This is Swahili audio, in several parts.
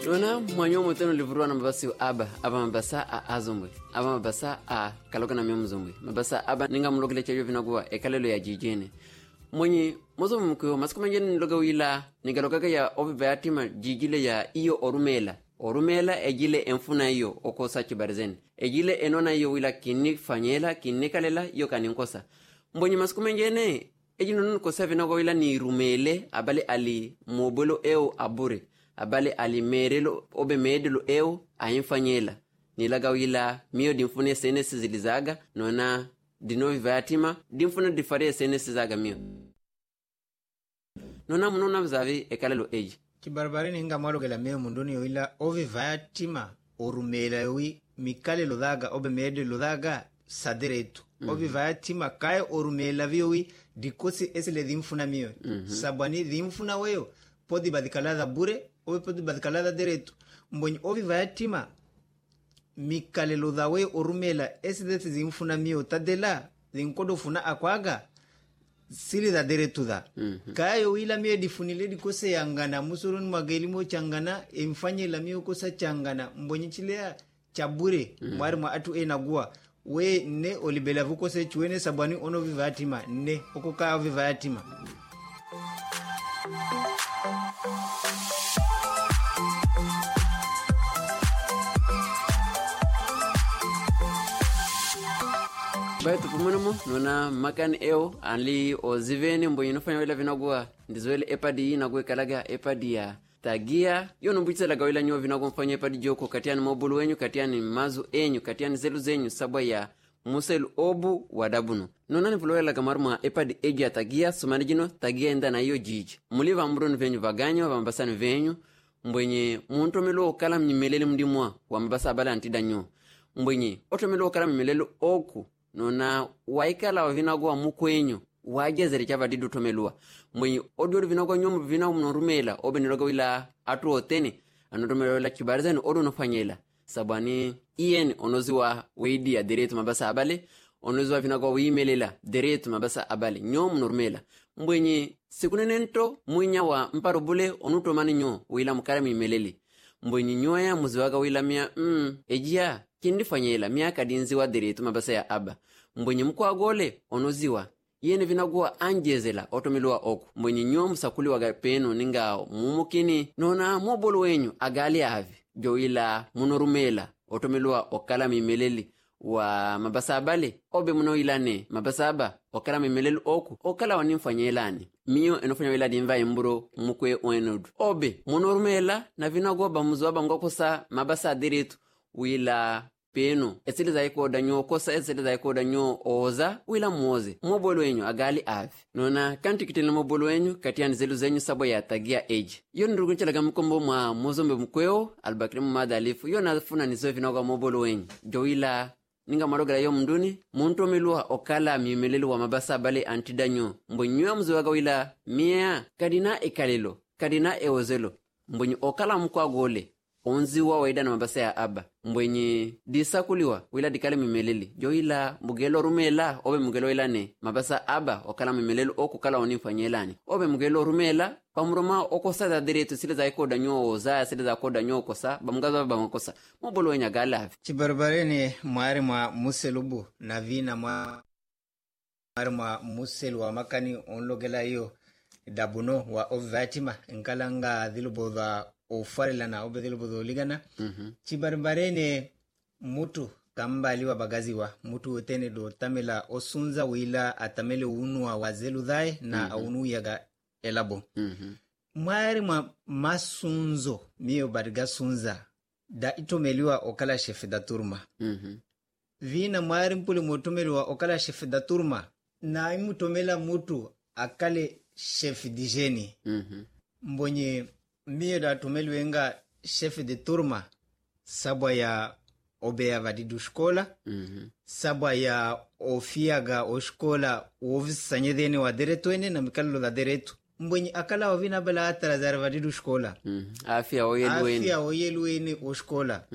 Lona mwanyo muteno livurua na mabasi aba mabasa a azumbwe aba mabasa a kaloka na myomuzumbwe mabasa aba ninga mulogile chayo vinagua ekalelo ya jijene mwenye mozo mkuyo masikuma njeni niloga wila nigalokaga ya obi bayatima jijile ya iyo orumela ejile enfuna iyo okosa chibarizeni ejile enona iyo wila kini fanyela kini kalela iyo kaninkosa mwenye masikuma njene ejino nukosa vinagua wila ni rumele abale ali mobolo eo abure abale alimerelo obe medelo eo ayimfanyela nilaga wila miyo dimfune senesi zilizaga nona dinovi vayatima dimfune difare senesi zaga miyo nona munona mzavi ekalelo eji kibarbare ninga malogela miyo munduni wila ovi vayatima orumela yowi mikalelo zaga obe medelo zaga saderetu ovi vayatima kaya orumela viyowi dikosi esile dimfuna miyo sabwani dimfuna weyo podi badikalaza bure ovi podi badikalaza deretu mbonyi ovi vayatima mikalelo zawe orumela esidesi zimfuna miyo tadela zinkodo funa akwaga sili za deretu za kayo wila miyo difunile dikose yangana musuruni mwagelimo changana emfanye la miyo kosa changana mbonyi chilea chabure mwari mwa atu enagua we ne olibela vukose chuene sabwani ono vivayatima ne okoka vivayatima Bae tupumunamo nona makan eo anli o ziveni mbonyi nufanya wila vinagua ndizoele epadi inagwe kalaga epadi ya tagia yo numbuchisa laga wila nyo vinagua mfanya epadi joko katiani mobulu wenyu katiani mazu enyu katiani zelu zenyu sabwa ya muselu obu wadabuno nona nivulowe laga maruma epadi eji ya tagia sumani jino tagia enda na iyo jiji muliva mbruni venyu vaganyo vambasani venyu mbwenye muntomelo okala mnyimelele mdimwa wambasa abala antida nyo mbwenye otomelo okala mnyimelele oku nona waikala wavinagua mukwenyu wajezere chava didu tomelua mwenye odiori vinagua nyomu vinagu mnorumela obe niloga wila atu otene anotomelo la chibarizani odo nofanyela sabani ien onoziwa weidi ya deretu mabasa abale onoziwa vinagua wiimelela deretu mabasa abale nyomu mnorumela mwenye sikunenento mwinya wa mparo bule onutomani nyo wila mukara mimelele mwenye nyoya muziwaga wila mia ejia kindi fanyela miaka dinzi wa deretu mabasa ya aba mbwenye mkwagole onoziwa yene vinagua anjezela otomilua oku mbwenye nyo musakuli waga peno ninga mumukini nona mobolo wenyu agali avi joila munorumela otomilua okala mimeleli wa mabasa abale obe munoilane mabasa aba okala mimeleli oku okala wanimfanyelani miyo enofanya wila dimva imburo mukwe oenodu obe munorumela na vinagua bamuzo abangokosa mabasa deretu wila peno esili za ikoda nyo kosa esili za ikoda nyo oza wila muoze mobolo wenyu agali avi nona kanti kitele mobolo wenyu katiani zelu zenyu sabo ya tagia age yo ndurukunchelaga mkombo mwa mozombe mkweo albakrimu madalifu yo nafuna nisoe vinaga mobolo wenyu jo wila ninga marogala yo mnduni muntu milua okala mimelelu wa mabasa bale antida nyo mbonyo ya mzuwaga wila mia kadina ekalelo kadina eozelo mbonyo okala mkwa gole onziwa waida na mabasa ya aba mbwenye disakuliwa wila dikale mimeleli jo ila mugelo rumela obe mugelo ilane mabasa aba okala mimelelu okukala onifanyelani obe mugelo rumela pamuroma okosa da deretu sile za ikoda nyo za sile za koda nyo kosa bamugaza bamukosa mobolo wenya galavi chibarbarene mwari mwa muselubu na vina mwari mwa muselu wa makani onlogela iyo dabuno wa ovatima nkalanga dhiluboza ofarela na obedhelo bodo ligana chibarbarene mutu kambaliwa bagaziwa mutu otene do tamela osunza wila atamele unua wazelu dhae na aunu yaga elabo mwari mwa masunzo miyo badiga sunza da itomeliwa okala shefe da turma vina mwari mpuli mutomeliwa okala shefe da turma na imutomela mutu akale shefe dijeni mbonye miyo da tumeliwenga chef de turma sabwa ya obeya vadidu shkola sabwa ya ofiaga o shkola ovisanyedhene wa deretu ene na mikalilo da deretu mbwenye akala wavina bala atara zara vadidu shkola afia oyeluene o shkola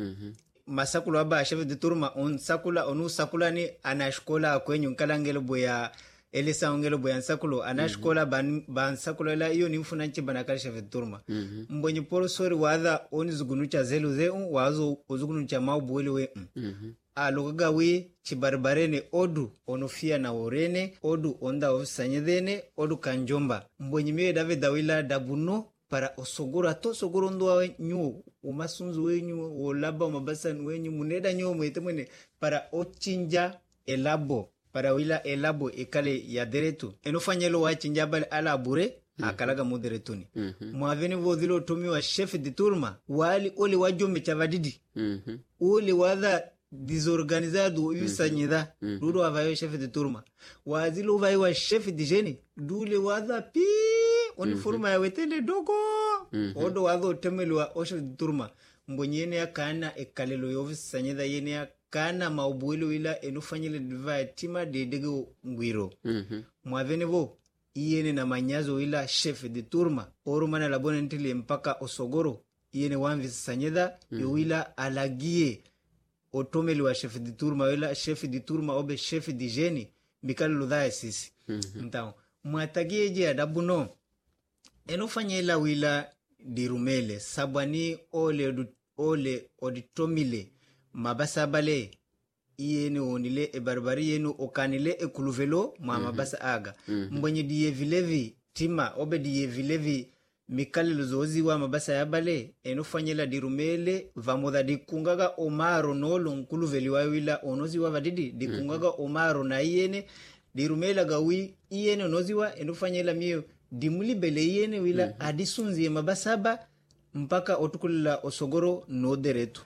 masakula waba chef de turma on sakula onu sakula ni ana shkola kwenye nkalangelo boya ele saungelo boyansakulo anashkola bansakulo la iyo ni mfunanchi banakali chef de turma mbonye porosori wadha oni zugunucha zelu ze wazo ozugunucha maubuweli we alogaga we chibarbarene odu onofia na orene odu onda ofisanyedene odu kanjomba mbonye miwe davida wila dabuno para osogoro ato sogoro ndo wa nyu umasunzu wenyu olaba umabasani wenyu muneda nyu mwete mwene para ochinja elabo para wila elabo ekale ya deretu enofanyelo wa chinja bale ala abure akalaga moderetuni mwaveni vodhilo tomi wa chef de turma wali ole wajome chavadidi ole wadha disorganizado yusanyida dudu wavayo chef de turma wazilo vayo wa chef de geni dule wadha pi uniforma ya wetende dogo odo wadho temeli wa chef de turma mbonyene ya kana ekalelo yovusanyida yene ya kana maubuwelo ila enufanyile diva tima dedege ngwiro mwaveni vo iyene na manyazo ila chef de turma orumana labone ntili mpaka osogoro iyene wamvisanyida yowila alagie otomeli wa chef de turma wila chef de turma obe chef de geni mikali ludhaya sisi mtao mwatagie je adabuno enufanyila wila dirumele sabani ole oditomile mabasa bale iyene onile ebarbari yenu okanile ekuluvelo mabasa aga mbonye diye vilevi tima obe diye vilevi mikali luzozi wa mabasa ya bale enufanyela dirumele vamoda dikungaga omaro nolo nkuluveli wa wila onozi wa vadidi dikungaga omaro na iyene dirumela gawi iyene onozi wa enufanyela miyo dimuli bele iyene wila adisunzi ya mabasa ba mpaka otukulila osogoro no deretu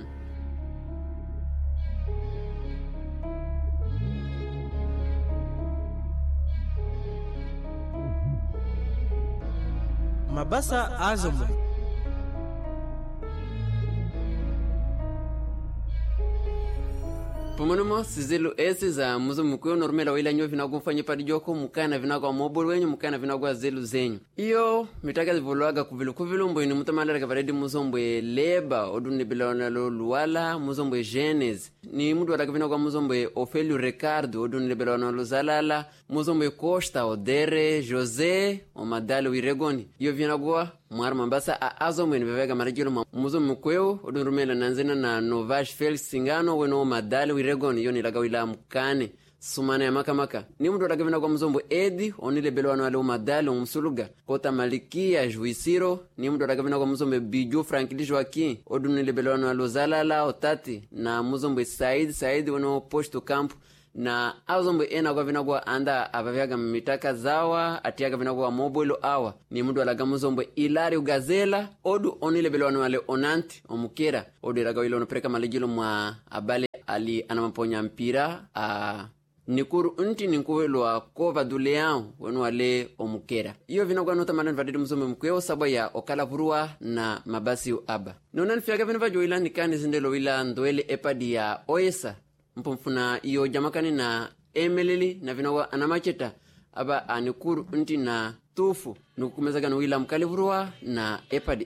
Mabasa azomo Pomonomo sizelu esi za muzo mkuyo normela wila nyo vinago mfanye padijoko mukana vinago wa mobile wenyu mukana vinago wa zelu zenyu. Iyo mitaka zivoloaga kuvilu mbo ini mutamalera kavaredi muzo mbwe leba oduni bila lo luwala muzo mbwe genes. Ni mudu wadaka vinago wa muzo mbwe Ofelio Ricardo oduni bila lo zalala muzo mbwe Costa Odere Jose o Madalo Wiregoni. Iyo vinago mwara Mambasa a azo mwene vevega marajilo muzo mkweo oduni rumela nanzina na Novash Felix Singano weno Madalo Wiregoni yoni laga wila mkane sumana ya maka ni mtu wadakavina kwa mzombo Edi onile belo wale umadali umsuluga kota Malikia Juisiro ni mtu wadakavina kwa mzombo Biju Franklin Joaquin odunile belo wale Zalala Otati na mzombo Said wano Posto Camp na azombo ena kwa vina kwa anda avaviaga mitaka zawa atiaga vina kwa mobile awa ni mtu walaga mzombo Ilari Ugazela odu onile belo wale Onanti omukera odu raga wile onopereka malijilo mwa abale ali anamaponya mpira nikuru unti ninkuwelwa kova duleao wenu wale omukera iyo vina kwa nota malani vadidi mzome mkweo saba ya okala vurua na mabasi aba nona nifiaga vina vajo ila nikani zindelo wila ndoele epadi ya oesa mpomfuna iyo jamakani na emelili na vina kwa anamacheta aba anikuru unti na tufu nukumezaga nwila mkali vurua na epadi